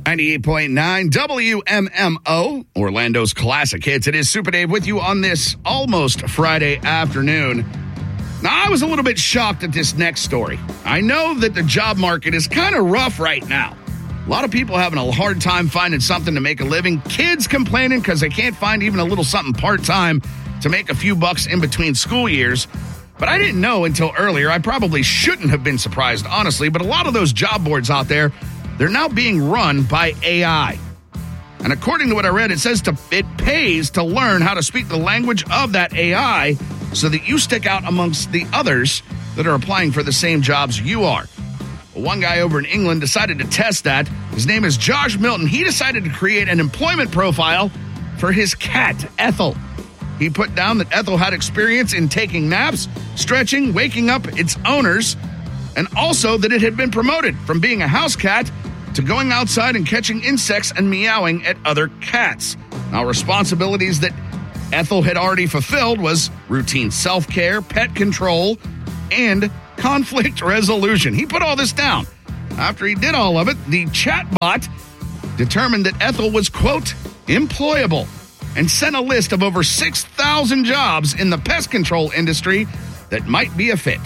98.9 WMMO, Orlando's classic hits. It is Super Dave with you on this almost Friday afternoon. Now, I was a little bit shocked at this next story. I know that the job market is kind of rough right now. A lot of people having a hard time finding something to make a living. Kids complaining because they can't find even a little something part-time to make a few bucks in between school years. But I didn't know until earlier. I probably shouldn't have been surprised, honestly, but a lot of those job boards out there, they're now being run by AI. And according to what I read, it says it pays to learn how to speak the language of that AI so that you stick out amongst the others that are applying for the same jobs you are. Well, one guy over in England decided to test that. His name is Josh Milton. He decided to create an employment profile for his cat, Ethel. He put down that Ethel had experience in taking naps, stretching, waking up its owners, and also that it had been promoted from being a house cat to going outside and catching insects and meowing at other cats. Now, responsibilities that Ethel had already fulfilled was routine self-care, pet control, and conflict resolution. He put all this down. After he did all of it, the chatbot determined that Ethel was, quote, employable, and sent a list of over 6,000 jobs in the pest control industry that might be a fit.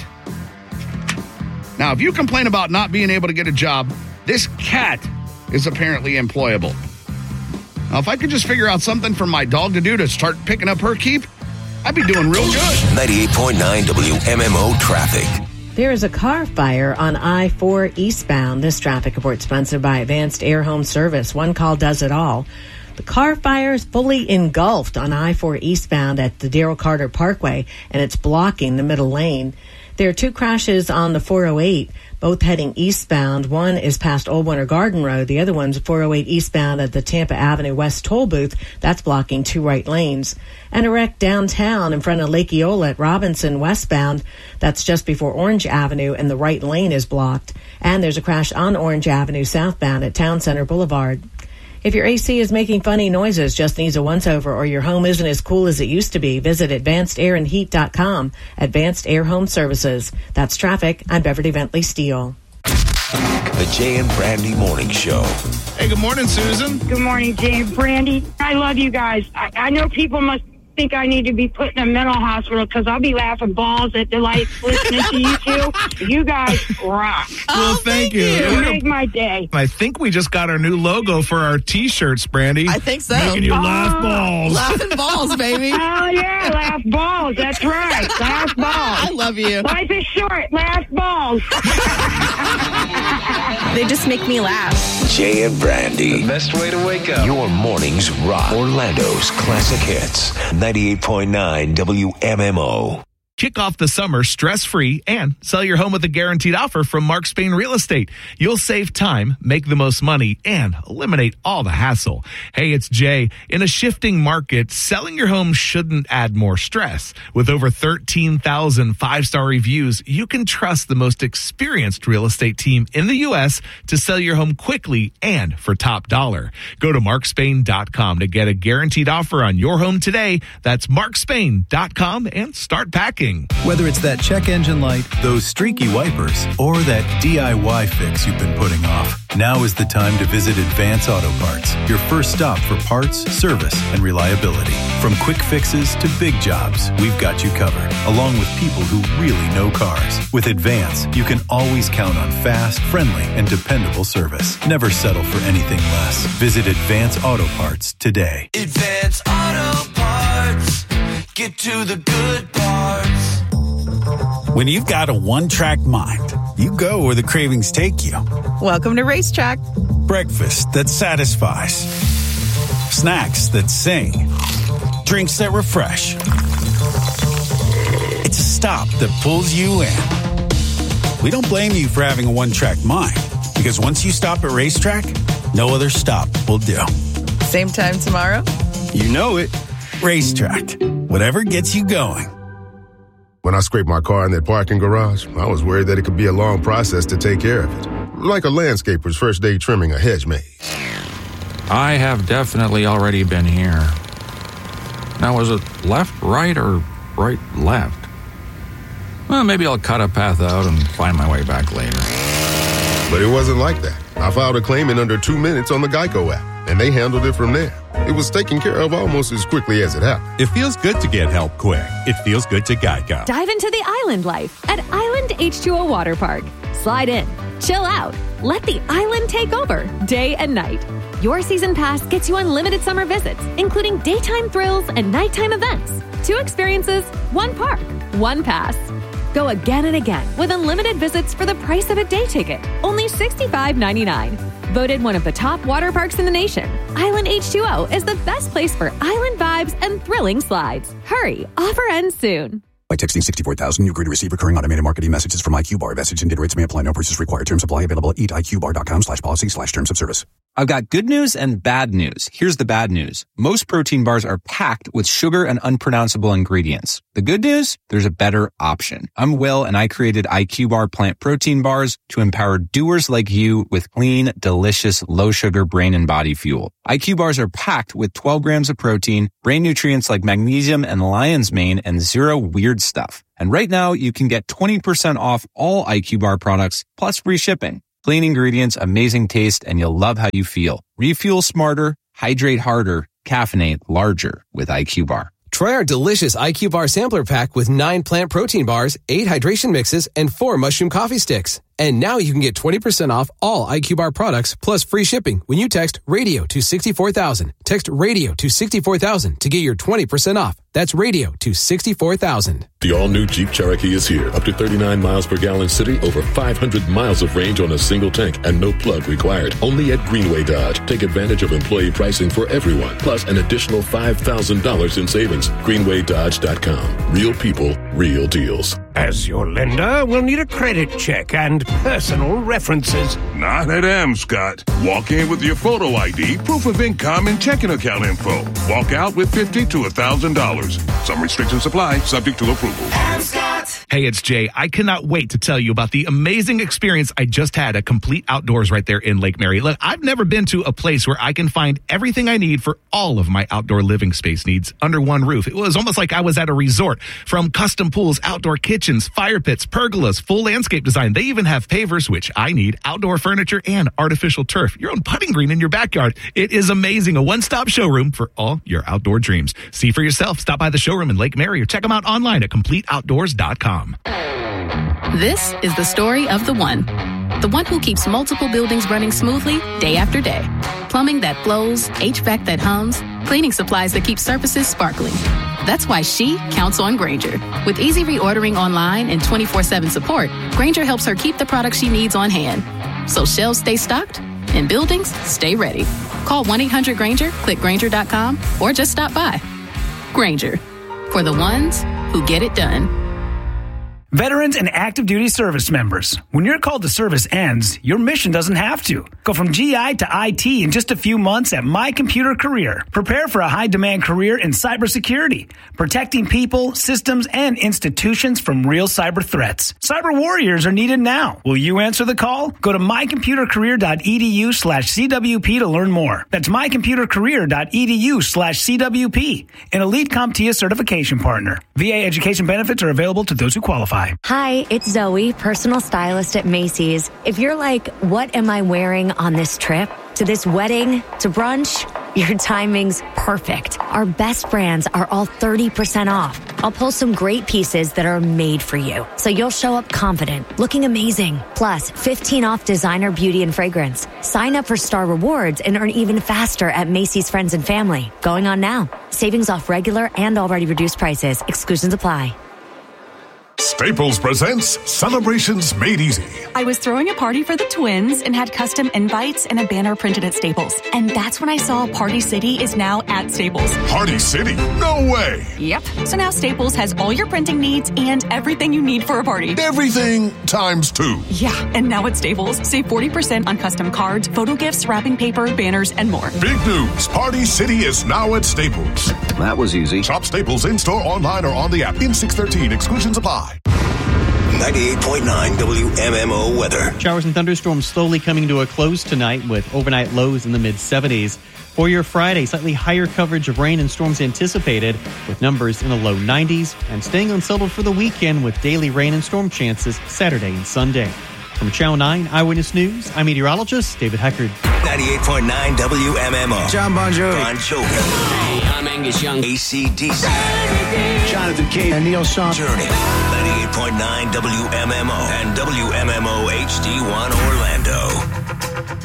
Now, if you complain about not being able to get a job, this cat is apparently employable. Now, if I could just figure out something for my dog to do to start picking up her keep, I'd be doing real good. 98.9 WMMO traffic. There is a car fire on I-4 eastbound. This traffic report sponsored by Advanced Air Home Service. One call does it all. The car fire is fully engulfed on I-4 eastbound at the Darrell Carter Parkway, and it's blocking the middle lane. There are two crashes on the 408, both heading eastbound. One is past Old Winter Garden Road. The other one's 408 eastbound at the Tampa Avenue West toll booth. That's blocking two right lanes. And a wreck downtown in front of Lake Eola at Robinson westbound. That's just before Orange Avenue, and the right lane is blocked. And there's a crash on Orange Avenue southbound at Town Center Boulevard. If your AC is making funny noises, just needs a once-over, or your home isn't as cool as it used to be, visit AdvancedAirandHeat.com. Advanced Air Home Services. That's traffic. I'm Beverly Bentley Steele. The Jay and Brandy Morning Show. Hey, good morning, Susan. Good morning, Jay and Brandy. I love you guys. I know people must think I need to be put in a mental hospital because I'll be laughing balls at the lights listening to you two. You guys rock. Well, thank you. You make my day. I think we just got our new logo for our T-shirts, Brandy. I think so. Making you laugh balls. Laughing balls, baby. Hell yeah, laugh balls. That's right. Laugh balls. I love you. Life is short. Laugh balls. They just make me laugh. Jay and Brandy. The best way to wake up. Your mornings rock. Orlando's classic hits. 98.9 WMMO. Kick off the summer stress-free and sell your home with a guaranteed offer from Mark Spain Real Estate. You'll save time, make the most money, and eliminate all the hassle. Hey, it's Jay. In a shifting market, selling your home shouldn't add more stress. With over 13,000 five-star reviews, you can trust the most experienced real estate team in the U.S. to sell your home quickly and for top dollar. Go to markspain.com to get a guaranteed offer on your home today. That's markspain.com and start packing. Whether it's that check engine light, those streaky wipers, or that DIY fix you've been putting off, now is the time to visit Advance Auto Parts, your first stop for parts, service, and reliability. From quick fixes to big jobs, we've got you covered, along with people who really know cars. With Advance, you can always count on fast, friendly, and dependable service. Never settle for anything less. Visit Advance Auto Parts today. Advance Auto Parts. Get to the good parts. When you've got a one-track mind, you go where the cravings take you. Welcome to Racetrack. Breakfast that satisfies. Snacks that sing. Drinks that refresh. It's a stop that pulls you in. We don't blame you for having a one-track mind, because once you stop at Racetrack, no other stop will do. Same time tomorrow? You know it. Racetrack. Whatever gets you going. When I scraped my car in that parking garage, I was worried that it could be a long process to take care of it. Like a landscaper's first day trimming a hedge maze. I have definitely already been here. Now, was it left, right, or right, left? Well, maybe I'll cut a path out and find my way back later. But it wasn't like that. I filed a claim in under 2 minutes on the Geico app, and they handled it from there. It was taken care of almost as quickly as it happened. It feels good to get help quick. It feels good to Geico. Dive into the island life at Island H2O Water Park. Slide in, chill out, let the island take over day and night. Your season pass gets you unlimited summer visits, including daytime thrills and nighttime events. 2 experiences, 1 park, 1 pass. Go again and again with unlimited visits for the price of a day ticket, only $65.99. Voted one of the top water parks in the nation, Island H2O is the best place for island vibes and thrilling slides. Hurry, offer ends soon. By texting 64,000, you agree to receive recurring automated marketing messages from IQ Bar. Message and data rates may apply. No purchase required. Terms apply. Available at eatiqbar.com/policy/terms of service. I've got good news and bad news. Here's the bad news. Most protein bars are packed with sugar and unpronounceable ingredients. The good news? There's a better option. I'm Will, and I created IQ Bar plant protein bars to empower doers like you with clean, delicious, low-sugar brain and body fuel. IQ Bars are packed with 12 grams of protein, brain nutrients like magnesium and lion's mane, and 0 weird stuff. And right now, you can get 20% off all IQ Bar products, plus free shipping. Clean ingredients, amazing taste, and you'll love how you feel. Refuel smarter, hydrate harder, caffeinate larger with IQ Bar. Try our delicious IQ Bar sampler pack with 9 plant protein bars, 8 hydration mixes, and 4 mushroom coffee sticks. And now you can get 20% off all IQ Bar products plus free shipping when you text radio to 64,000. Text radio to 64,000 to get your 20% off. That's radio to 64,000. The all-new Jeep Cherokee is here. Up to 39 miles per gallon city, over 500 miles of range on a single tank, and no plug required. Only at Greenway Dodge. Take advantage of employee pricing for everyone, plus an additional $5,000 in savings. GreenwayDodge.com. Real people, real deals. As your lender, we'll need a credit check and personal references. Not at Scott. Walk in with your photo ID, proof of income, and checking account info. Walk out with $50 to $1,000. Some restrictions apply, subject to approval. Hey, it's Jay. I cannot wait to tell you about the amazing experience I just had at Complete Outdoors right there in Lake Mary. Look, I've never been to a place where I can find everything I need for all of my outdoor living space needs under one roof. It was almost like I was at a resort. From custom pools, outdoor kitchens, fire pits, pergolas, full landscape design. They even have pavers, which I need, outdoor furniture, and artificial turf. Your own putting green in your backyard. It is amazing. A one-stop showroom for all your outdoor dreams. See for yourself. Stop by the showroom in Lake Mary or check them out online at CompleteOutdoors.com. This is the story of the one who keeps multiple buildings running smoothly day after day. Plumbing that flows, HVAC that hums, cleaning supplies that keep surfaces sparkling. That's why she counts on Grainger. With easy reordering online and 24/7 support, Grainger helps her keep the products she needs on hand. So shelves stay stocked and buildings stay ready. Call 1-800-GRAINGER, click Grainger.com, or just stop by. Grainger, for the ones who get it done. Veterans and active duty service members, when your call to service ends, your mission doesn't have to. Go from GI to IT in just a few months at My Computer Career. Prepare for a high-demand career in cybersecurity, protecting people, systems, and institutions from real cyber threats. Cyber warriors are needed now. Will you answer the call? Go to mycomputercareer.edu/CWP to learn more. That's mycomputercareer.edu/CWP, an Elite CompTIA certification partner. VA education benefits are available to those who qualify. Hi, it's Zoe, personal stylist at Macy's. If you're like, what am I wearing on this trip? To this wedding? To brunch? Your timing's perfect. Our best brands are all 30% off. I'll pull some great pieces that are made for you, so you'll show up confident, looking amazing. Plus, 15 off designer beauty and fragrance. Sign up for Star Rewards and earn even faster at Macy's Friends and Family. Going on now. Savings off regular and already reduced prices. Exclusions apply. Staples presents Celebrations Made Easy. I was throwing a party for the twins and had custom invites and a banner printed at Staples. And that's when I saw Party City is now at Staples. Party City? No way! Yep. So now Staples has all your printing needs and everything you need for a party. Everything times 2. Yeah. And now at Staples, save 40% on custom cards, photo gifts, wrapping paper, banners, and more. Big news. Party City is now at Staples. That was easy. Shop Staples in-store, online, or on the app. In 613. Exclusions apply. 98.9 WMMO weather. Showers and thunderstorms slowly coming to a close tonight with overnight lows in the mid-70s. For your Friday, slightly higher coverage of rain and storms anticipated with numbers in the low 90s and staying unsettled for the weekend with daily rain and storm chances Saturday and Sunday. From Channel 9 Eyewitness News, I'm meteorologist David Heckard. 98.9 WMMO. John Bon Jovi. Bon Jovi. Hey, I'm Angus Young. AC/DC. Jonathan Cage and Neil Sean. Journey. 98.9 WMMO and WMMO HD1 Orlando.